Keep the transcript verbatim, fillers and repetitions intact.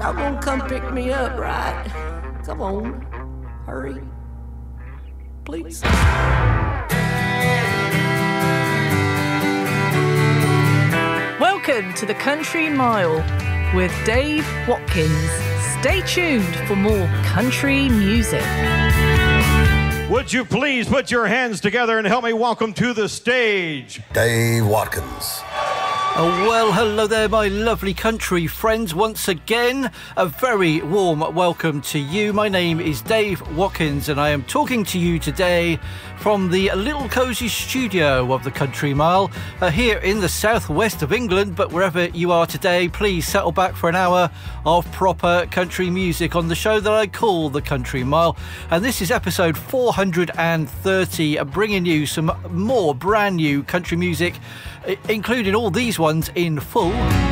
Y'all gonna come pick me up, right? Come on, hurry, please. Welcome to the Country Mile with Dave Watkins. Stay tuned for more country music. Would you please put your hands together and help me welcome to the stage Dave Watkins. Oh, well, hello there, my lovely country friends. Once again, a very warm welcome to you. My name is Dave Watkins, and I am talking to you today from the little cosy studio of the Country Mile uh, here in the southwest of England. But wherever you are today, please settle back for an hour of proper country music on the show that I call the Country Mile. And this is episode four hundred thirty, uh, bringing you some more brand new country music, including all these ones in full.